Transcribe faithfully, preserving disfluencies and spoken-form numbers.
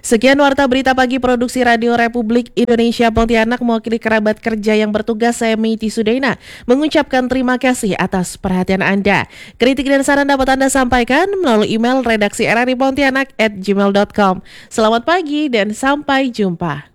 Sekian Warta Berita Pagi Produksi Radio Republik Indonesia Pontianak, mewakili kerabat kerja yang bertugas, saya Meiti Sudaina mengucapkan terima kasih atas perhatian Anda. Kritik dan saran dapat Anda sampaikan melalui email redaksi r r i pontianak at gmail dot com. Selamat pagi dan sampai jumpa.